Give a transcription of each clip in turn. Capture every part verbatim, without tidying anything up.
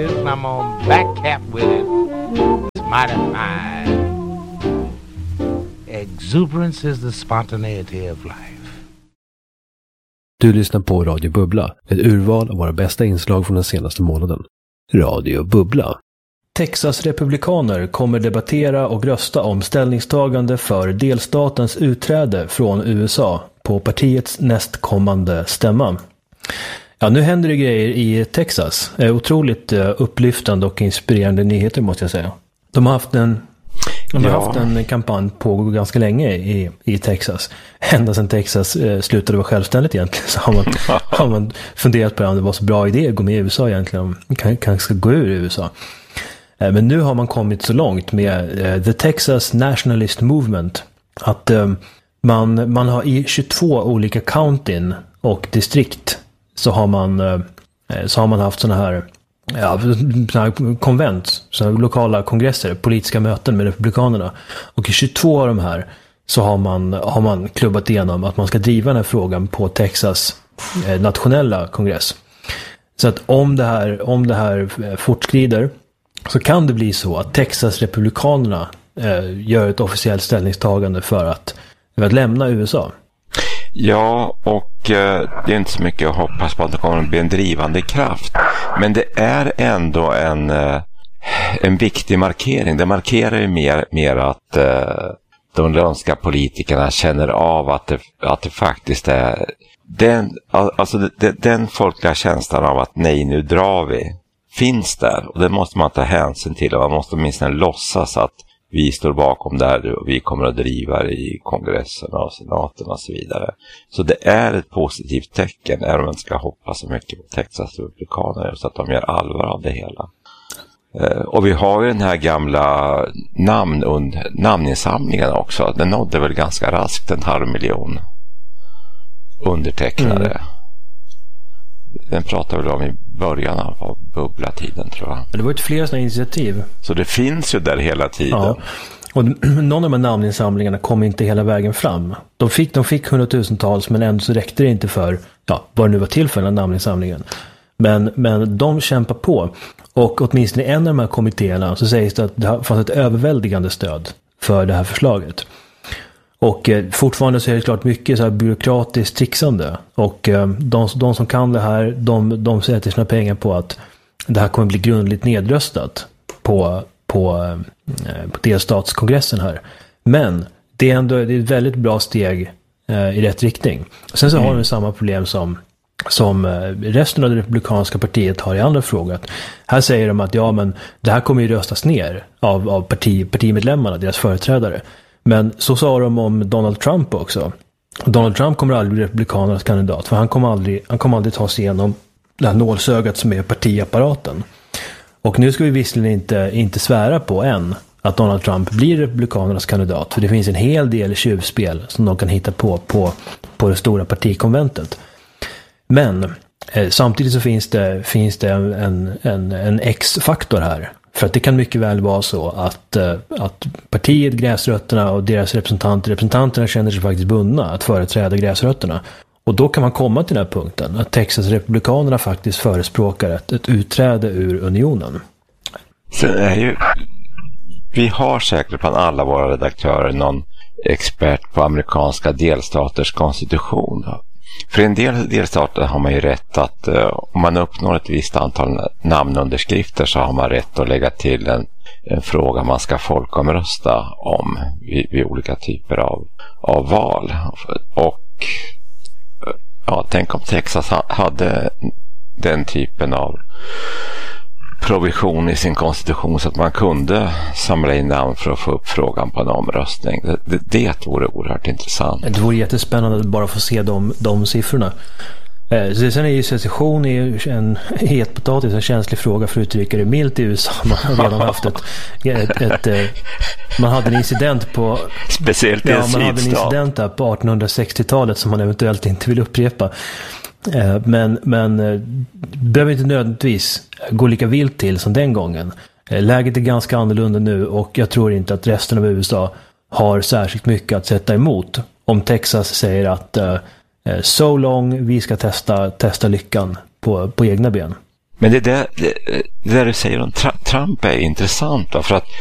I'm on back cap with it. It's mighty fine. Exuberance is the spontaneity of life. Du lyssnar på Radio Bubbla, ett urval av våra bästa inslag från den senaste månaden. Radio Bubbla. Texas republikaner kommer debattera och rösta om ställningstagande för delstatens utträde från U S A på partiets nästkommande stämma. Ja, nu händer det grejer i Texas. Otroligt upplyftande och inspirerande nyheter måste jag säga. De har haft en, de har ja. haft en kampanj på ganska länge i, i Texas. Ända sedan Texas eh, slutade vara självständigt egentligen så har man, har man funderat på om det var så bra idé att gå med i U S A egentligen. Kanske kan ska gå ur U S A. Eh, men nu har man kommit så långt med eh, The Texas Nationalist Movement att eh, man, man har i tjugotvå olika county och distrikt så har man, eh, så har man haft såna här Ja, såna här konvent, såna här lokala kongresser, politiska möten med republikanerna. Och i tjugotvå av de här så har man, har man klubbat igenom att man ska driva den här frågan på Texas eh, nationella kongress. Så att om det här, om det här fortskrider så kan det bli så att Texas republikanerna eh, gör ett officiellt ställningstagande för att, för att lämna U S A. Ja, och eh, det är inte så mycket att hoppas på att det kommer att bli en drivande kraft. Men det är ändå en, eh, en viktig markering. Det markerar ju mer, mer att eh, de lönska politikerna känner av att det, att det faktiskt är den, alltså det, den folkliga känslan av att nej, nu drar vi, finns där. Och det måste man ta hänsyn till, och man måste åtminstone låtsas att vi står bakom det här och vi kommer att driva det i kongressen och senaten och så vidare. Så det är ett positivt tecken, även om man ska hoppas så mycket på Texas republikaner så att de gör allvar av det hela. Eh, och vi har ju den här gamla namn und, namninsamlingen också. Den nådde väl ganska raskt en halv miljon undertecknare. Mm. Den pratar väl om i början av bubblatiden, tror jag. Det var ett flera sådana initiativ. Så det finns ju där hela tiden. Ja. Och någon av de här namninsamlingarna kom inte hela vägen fram. De fick, de fick hundratusentals, men ändå så räckte det inte för, ja, vad det nu var till för den här namninsamlingen. Men, men de kämpar på. Och åtminstone i en av de här kommittéerna så sägs det att det fanns ett överväldigande stöd för det här förslaget. Och eh, fortfarande så är det klart mycket så här byråkratiskt trixande. Och eh, de, de som kan det här, de, de sätter sina pengar på att det här kommer bli grundligt nedröstat på, på, eh, på delstatskongressen här. Men det är ändå det är ett väldigt bra steg eh, i rätt riktning. Sen så mm. har vi samma problem som, som eh, resten av det republikanska partiet har i andra frågor. Här säger de att ja, men det här kommer ju röstas ner av, av parti, partimedlemmarna, deras företrädare. Men så sa de om Donald Trump också. Donald Trump kommer aldrig bli republikanernas kandidat, för han kommer aldrig, han kommer aldrig ta sig igenom det här nålsögat som är partiapparaten. Och nu ska vi visserligen inte, inte svära på än att Donald Trump blir republikanernas kandidat, för det finns en hel del tjuvspel som de kan hitta på på, på det stora partikonventet. Men eh, samtidigt så finns det, finns det en, en, en X-faktor här. För att det kan mycket väl vara så att, att partiet, gräsrötterna och deras representanter, representanterna känner sig faktiskt bundna att företräda gräsrötterna. Och då kan man komma till den här punkten att Texas republikanerna faktiskt förespråkar ett, ett utträde ur unionen. Sen är ju, vi har säkert bland alla våra redaktörer någon expert på amerikanska delstaters konstitution. För en del delstater har man ju rätt att uh, om man uppnår ett visst antal namnunderskrifter så har man rätt att lägga till en, en fråga man ska folkomrösta om vid, vid olika typer av, av val. Och uh, ja, tänk om Texas ha, hade den typen av provision i sin konstitution så att man kunde samla in namn för att få upp frågan på en omröstning. Det, det, det vore oerhört intressant. Det vore jättespännande att bara få se de, de siffrorna. Eh, så sen är ju secession är en het potatis, en känslig fråga för att uttrycka det milt i U S A. Man har redan haft ett, ett, ett, ett man hade en incident på speciellt ja, man hade en incident där på artonhundrasextiotalet som man eventuellt inte vill upprepa. Men, men behöver inte nödvändigtvis gå lika vilt till som den gången. Läget är ganska annorlunda nu och jag tror inte att resten av U S A har särskilt mycket att sätta emot om Texas säger att uh, so long, vi ska testa, testa lyckan på, på egna ben. Men det där, det, det där du säger om Trump är intressant, va? För att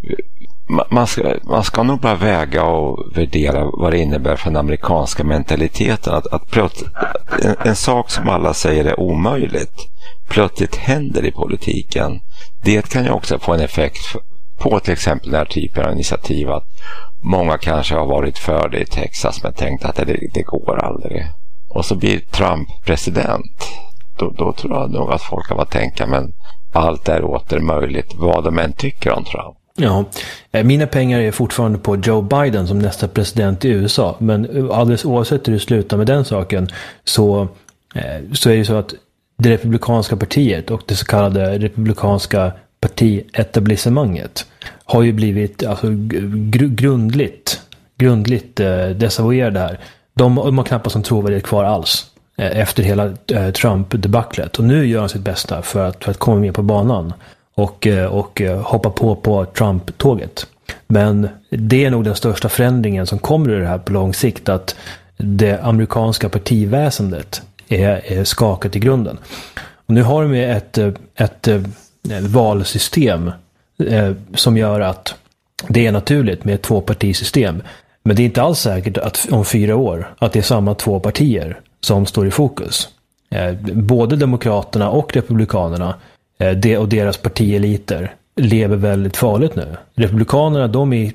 man ska, man ska nog bara väga och värdera vad det innebär för den amerikanska mentaliteten. Att, att plötsligt, en, en sak som alla säger är omöjligt plötsligt händer i politiken. Det kan ju också få en effekt på till exempel den här typen av initiativ, att många kanske har varit för det i Texas men tänkt att det, det går aldrig. Och så blir Trump president. Då, då tror jag nog att folk har att tänka, men allt är åter möjligt vad de än tycker om Trump. Ja, mina pengar är fortfarande på Joe Biden som nästa president i U S A. Men alldeles oavsett hur det slutar med den saken så, så är det så att det republikanska partiet och det så kallade republikanska partietablissemanget har ju blivit alltså, gr- grundligt, grundligt eh, desavouerade här. De, de har knappast som trovärdighet kvar alls eh, efter hela eh, Trump-debaclet. Och nu gör han sitt bästa för att, för att komma med på banan och, eh, och eh, hoppa på på Trump-tåget. Men det är nog den största förändringen som kommer ur det här på lång sikt, att det amerikanska partiväsendet är, är skakat i grunden. Och nu har de ett, ett, ett valsystem eh, som gör att det är naturligt med ett tvåpartisystem. Men det är inte alls säkert att om fyra år att det är samma två partier som står i fokus. Eh, både demokraterna och republikanerna eh, det, och deras partieliter lever väldigt farligt nu. Republikanerna, de är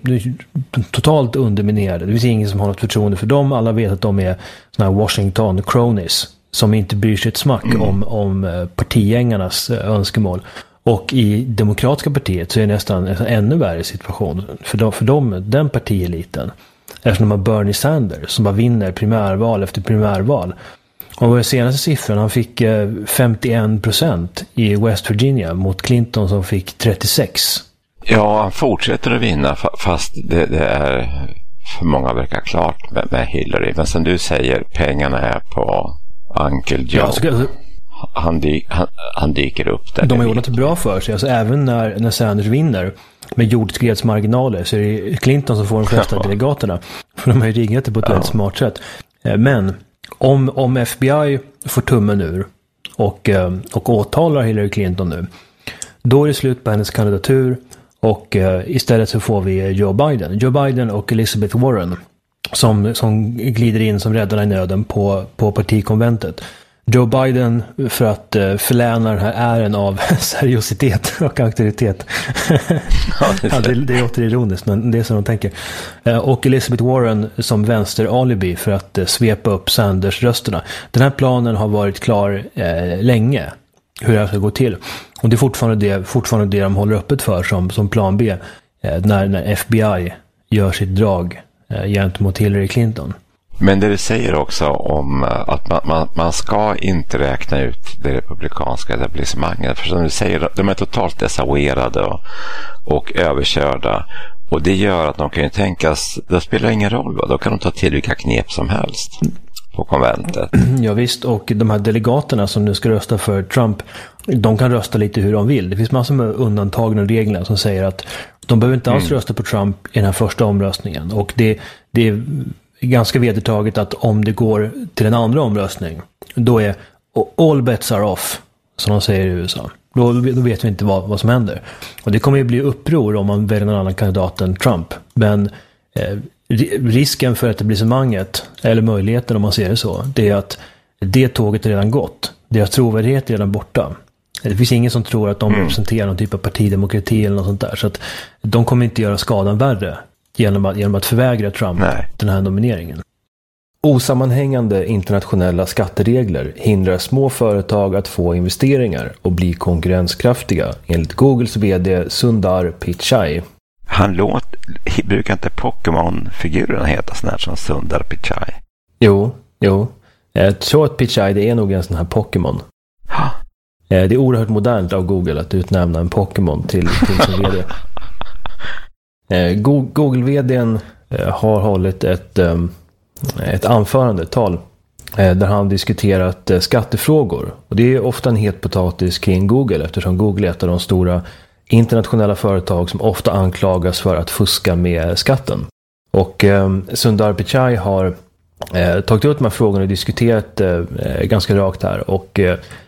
totalt underminerade. Det finns ingen som har något förtroende för dem. Alla vet att de är såna här Washington cronies som inte bryr sig ett smack mm. om, om partigängarnas önskemål. Och i demokratiska partiet så är det nästan en ännu värre situation för dem, för dem, den partieliten. Eftersom de har Bernie Sanders som bara vinner primärval efter primärval. Och den senaste siffran, han fick femtioen procent i West Virginia mot Clinton som fick trettiosex. Ja, han fortsätter att vinna fast det, det är för många verkar klart med, med Hillary. Men som du säger, pengarna är på Uncle Joe. Ja, så, alltså, han, dy, han, han dyker upp där. De har gjort det bra för sig. Alltså, även när, när Sanders vinner med jordskredsmarginaler så är det Clinton som får de flesta ja. delegaterna. För de har ju ringat det på ett ja. väldigt smart sätt. Men om, om F B I får tummen ur och, och åtalar Hillary Clinton nu, då är det slut på hennes kandidatur och uh, istället så får vi Joe Biden. Joe Biden och Elizabeth Warren som, som glider in som räddarna i nöden på, på partikonventet. Joe Biden för att uh, förläna den här ären av seriositet och auktoritet. ja, det, det låter ironiskt, men det är så de tänker. Uh, och Elizabeth Warren som vänster-alibi för att uh, svepa upp Sanders-rösterna. Den här planen har varit klar uh, länge, hur det här ska gå till. Och det är fortfarande det, fortfarande det de håller öppet för som, som plan B eh, när, när F B I gör sitt drag eh, gentemot Hillary Clinton. Men det du säger också om att man, man, man ska inte räkna ut det republikanska etablissemanget. För som du säger, de är totalt desavouerade och, och överkörda. Och det gör att de kan ju tänkas, det spelar ingen roll, va? Då kan de ta till vilka knep som helst på konventet. Ja visst, och de här delegaterna som nu ska rösta för Trump, de kan rösta lite hur de vill. Det finns massor med undantagna regler som säger att de behöver inte alls mm. rösta på Trump i den här första omröstningen. Och det, det är ganska vedertaget att om det går till en andra omröstning, då är all bets are off, som de säger i U S A. Då, då vet vi inte vad, vad som händer. Och det kommer ju bli uppror om man väljer någon annan kandidat än Trump. Men eh, risken för etablissemanget, eller möjligheten om man ser det så, det är att det tåget är redan gått. Deras trovärdighet är redan borta. Det finns ingen som tror att de mm. representerar någon typ av partidemokrati eller något sånt där. Så att de kommer inte göra skadan värre genom att, genom att förvägra Trump Nej. den här nomineringen. Osammanhängande internationella skatteregler hindrar små företag att få investeringar och bli konkurrenskraftiga, enligt Googles vd Sundar Pichai. Han låter, brukar inte Pokémon-figuren heta sån här som Sundar Pichai? Jo, jo. Jag tror att Pichai, det är nog en sån här Pokémon. Ha? Det är oerhört modernt av Google att utnämna en Pokémon till, till sin vd. Google-vdn har hållit ett, ett anförande, ett tal, där han diskuterat skattefrågor. Och det är ofta en het potatis kring Google, eftersom Google är ett av de stora internationella företag som ofta anklagas för att fuska med skatten. Och eh, Sundar Pichai har eh, tagit upp de här frågorna och diskuterat eh, ganska rakt här. Och eh,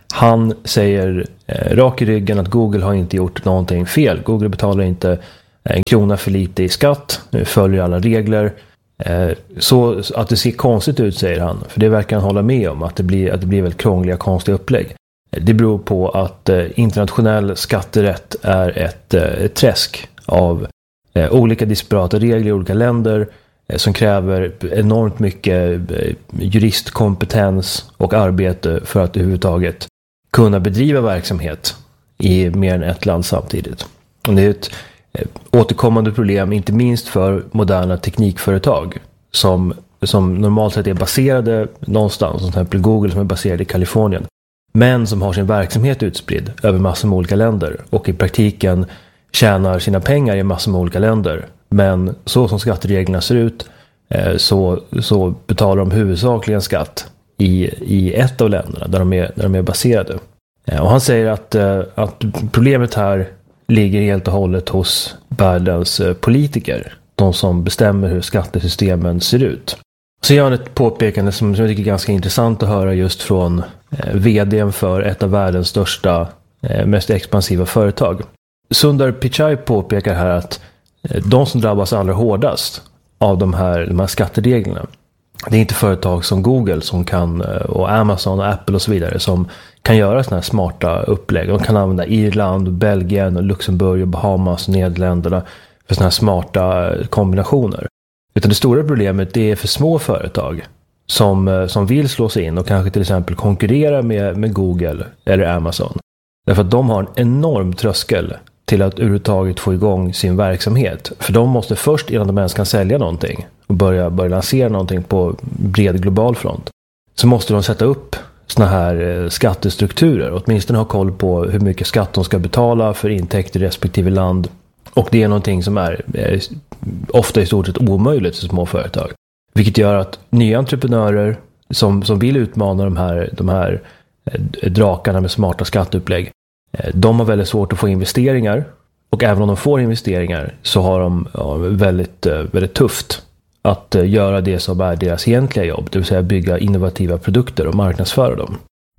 Han säger eh, rak i ryggen att Google har inte gjort någonting fel. Google betalar inte en krona för lite i skatt, följer alla regler. Eh, så att det ser konstigt ut, säger han. För det verkar han hålla med om, att det blir, att det blir väldigt krångliga, konstiga upplägg. Det beror på att eh, internationell skatterätt är ett, eh, ett träsk av eh, olika disparata regler i olika länder eh, som kräver enormt mycket eh, juristkompetens och arbete för att överhuvudtaget kunna bedriva verksamhet i mer än ett land samtidigt. Och det är ett eh, återkommande problem, inte minst för moderna teknikföretag som, som normalt sett är baserade någonstans, som till exempel Google som är baserad i Kalifornien, men som har sin verksamhet utspridd över massor med olika länder och i praktiken tjänar sina pengar i massor med olika länder. Men så som skattereglerna ser ut eh, så, så betalar de huvudsakligen skatt i, i ett av länderna där de är, där de är baserade. Eh, och han säger att, eh, att problemet här ligger helt och hållet hos världens eh, politiker. De som bestämmer hur skattesystemen ser ut. Så gör han ett påpekande som jag tycker är ganska intressant att höra just från eh, vdn för ett av världens största, eh, mest expansiva företag. Sundar Pichai påpekar här att eh, de som drabbas allra hårdast av de här, de här skattereglerna, det är inte företag som Google som kan, och Amazon och Apple och så vidare som kan göra såna här smarta upplägg. De kan använda Irland, Belgien, och Luxemburg, och Bahamas och Nederländerna för såna här smarta kombinationer. Utan det stora problemet det är för små företag som, som vill slå sig in och kanske till exempel konkurrera med, med Google eller Amazon. Därför att de har en enorm tröskel till att överhuvudtaget få igång sin verksamhet. För de måste först, innan de ens kan sälja någonting och börja, börja lansera någonting på bred global front, så måste de sätta upp såna här skattestrukturer. Åtminstone ha koll på hur mycket skatt de ska betala för intäkter i respektive land. Och det är någonting som är, är ofta i stort sett omöjligt för små företag. Vilket gör att nya entreprenörer som, som vill utmana de här, de här drakarna med smarta skatteupplägg, de har väldigt svårt att få investeringar. Och även om de får investeringar så har de ja, väldigt, väldigt tufft att göra det som är deras egentliga jobb. Det vill säga bygga innovativa produkter och marknadsföra dem.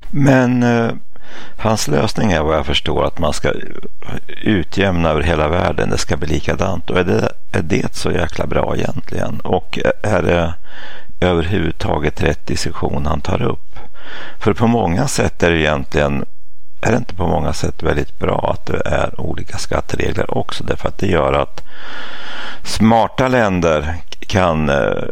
Men eh, hans lösning är vad jag förstår att man ska utjämna över hela världen. Det ska bli likadant. Och är det, är det så jäkla bra egentligen? Och är det överhuvudtaget rätt diskussion han tar upp? För på många sätt är det egentligen är det inte på många sätt väldigt bra att det är olika skatteregler också, därför att det gör att smarta länder kan eh,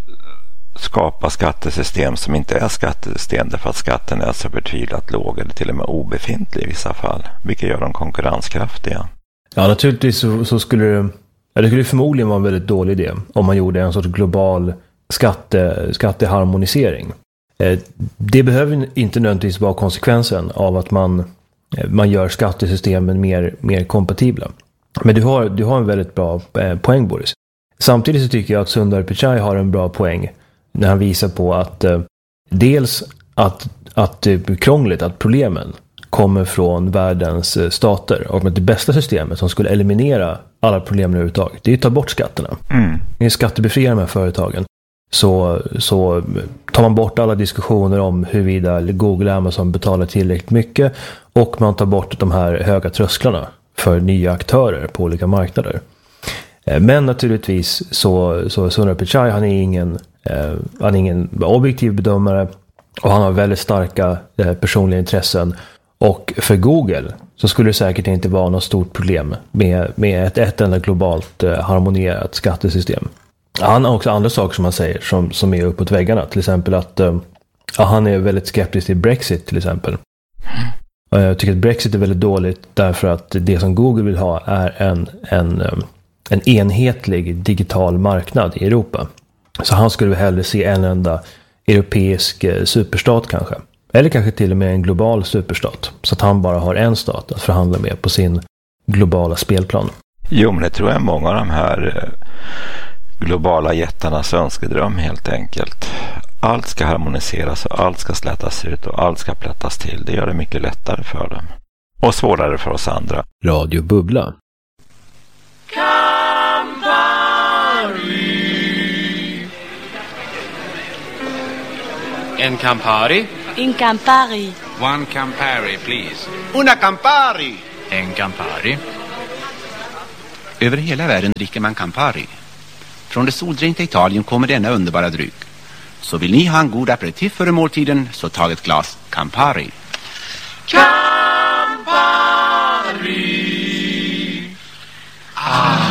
skapa skattesystem som inte är skattesystem därför att skatten är så förtvivlat låg eller till och med obefintlig i vissa fall, vilket gör dem konkurrenskraftiga. Ja, naturligtvis så, så skulle det, ja, det skulle förmodligen vara en väldigt dålig idé om man gjorde en sorts global skatte, skatteharmonisering. Det behöver inte nödvändigtvis vara konsekvensen av att man, man gör skattesystemen mer, mer kompatibla. Men du har, du har en väldigt bra poäng, Boris. Samtidigt så tycker jag att Sundar Pichai har en bra poäng när han visar på att eh, dels att, att det är krångligt, att problemen kommer från världens stater och att det bästa systemet som skulle eliminera alla problem överhuvudtaget, det är att ta bort skatterna. Mm. Det är skattebefria de här företagen. Så, så tar man bort alla diskussioner om huruvida Google och Amazon betalar tillräckligt mycket och man tar bort de här höga trösklarna för nya aktörer på olika marknader. Men naturligtvis så, så Sundar Pichai, han är ingen, eh, han är ingen objektiv bedömare och han har väldigt starka eh, personliga intressen. Och för Google så skulle det säkert inte vara något stort problem med, med ett, ett enda globalt eh, harmonierat skattesystem. Han har också andra saker som han säger som, som är uppåt väggarna. Till exempel att eh, ja, han är väldigt skeptisk till Brexit till exempel. Och jag tycker att Brexit är väldigt dåligt därför att det som Google vill ha är en, en, en enhetlig digital marknad i Europa. Så han skulle hellre se en enda europeisk superstat kanske. Eller kanske till och med en global superstat. Så att han bara har en stat att förhandla med på sin globala spelplan. Jo, men det tror jag är många av de här globala jättarnas önskedröm helt enkelt. Allt ska harmoniseras och allt ska slätas ut och allt ska plättas till. Det gör det mycket lättare för dem. Och svårare för oss andra. Radio Bubbla. Campari. En Campari? En Campari. One Campari, please. Una Campari! En Campari. Över hela världen dricker man Campari. Från det soldränkta Italien kommer denna underbara dryck. Så vill ni ha en god aperitif före måltiden, så tag ett glas Campari. Campari! Ah.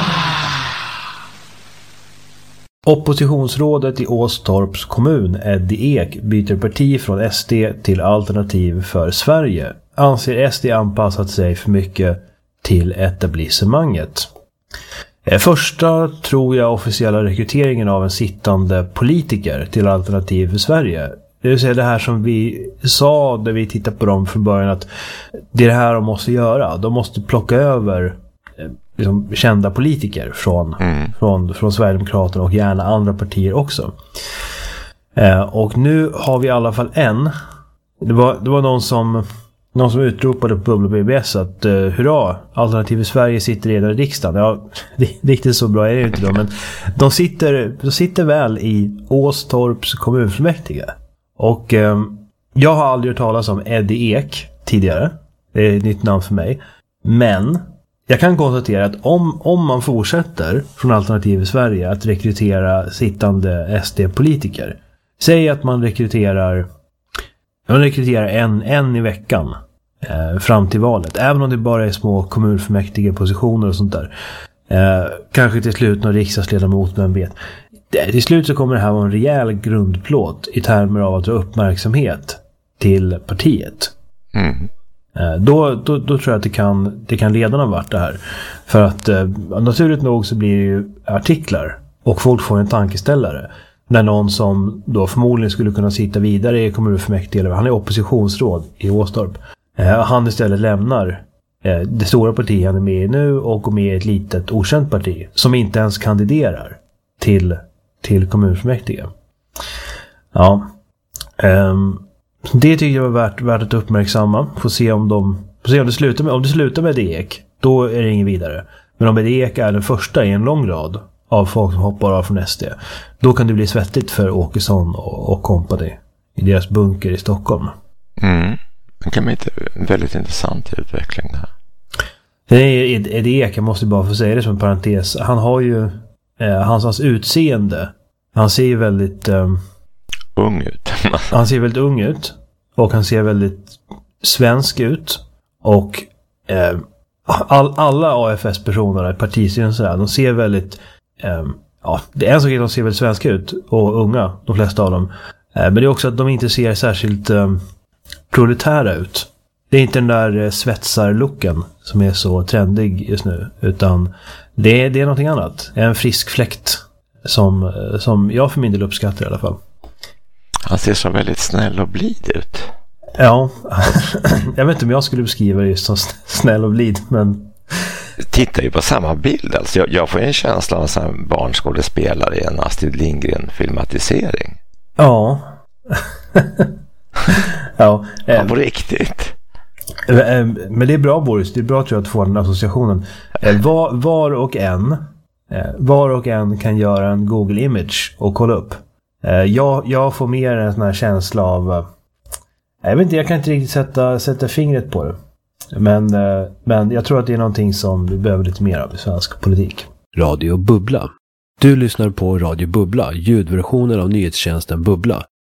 Oppositionsrådet i Åstorps kommun, Eddie Ek, byter parti från S D till Alternativ för Sverige. Anser S D anpassat sig för mycket till etablissemanget. Första, tror jag, officiella rekryteringen av en sittande politiker till Alternativ för Sverige. Det vill säga det här som vi sa när vi tittade på dem från början, att det är det här de måste göra. De måste plocka över liksom kända politiker från, mm. från, från Sverigedemokraterna och gärna andra partier också. Eh, och nu har vi i alla fall en. Det var, det var någon som någon som utropade på Bubbla B B S att uh, hurra, Alternativ i Sverige sitter redan i riksdagen. Ja, riktigt så bra är det inte då, men de sitter, de sitter väl i Åstorps kommunfullmäktige. Och um, jag har aldrig hört talas om Eddie Ek tidigare. Det är ett nytt namn för mig. Men jag kan konstatera att om, om man fortsätter från Alternativ i Sverige att rekrytera sittande S D-politiker. Säg att man rekryterar man rekryterar en, en i veckan eh, fram till valet. Även om det bara är små kommunfullmäktige positioner och sånt där. Eh, kanske till slut någon riksdagsledamot, vem vet. Det, till slut så kommer det här vara en rejäl grundplåt i termer av att dra uppmärksamhet till partiet. Mm. Eh, då, då, då tror jag att det kan, det kan leda någon vart det här. För att eh, naturligt nog så blir det ju artiklar och folk får en tankeställare. När någon som då förmodligen skulle kunna sitta vidare i kommunfullmäktige, eller han är oppositionsråd i Åstorp, eh, han istället lämnar eh, det stora parti han är med i nu och går med i ett litet okänt parti som inte ens kandiderar till, till kommunfullmäktige. Ja. Um, det tycker jag var värt, värt att uppmärksamma. Får se om de får se om det slutar med, om det slutar med Eddie Ek, då är det ingen vidare. Men om Eddie Ek är den första i en lång rad av folk som hoppar av från S D, då kan det bli svettigt för Åkesson och, och company i deras bunker i Stockholm. Mm. Det kan bli en väldigt intressant utveckling det här. Det är Eddie Ek, jag måste bara få säga det som en parentes. Han har ju eh, hans, hans utseende, han ser ju väldigt eh, ung ut. Han ser väldigt ung ut och han ser väldigt svensk ut och eh, all, alla A F S-personer, partistyrelsen, de ser väldigt Um, ja, det är en sak att de ser väldigt svenska ut och unga, de flesta av dem. Uh, men det är också att de inte ser särskilt um, proletära ut. Det är inte den där uh, svetsarlooken som är så trendig just nu, utan det är, det är någonting annat. En frisk fläkt som, uh, som jag för min del uppskattar i alla fall. Han ser så väldigt snäll och blid ut. Ja, jag vet inte om jag skulle beskriva det just som snäll och blid, men tittar ju på samma bild. Alltså jag, jag får en känsla av en barnskådespelare i en Astrid Lindgren-filmatisering. Ja. ja, ja, på riktigt. Men det är bra, Boris. Det är bra, tror jag, att få den associationen. Var, var och en var och en kan göra en Google Image och kolla upp. Jag, jag får mer en sån här känsla av, jag vet inte, jag kan inte riktigt sätta, sätta fingret på det. Men, men jag tror att det är någonting som vi behöver lite mer av i svensk politik. Radio Bubbla. Du lyssnar på Radio Bubbla, ljudversionen av nyhetstjänsten Bubbla.